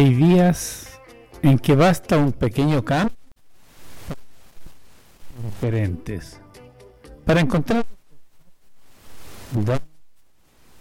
Hay días en que basta un pequeño cambio diferentes para encontrar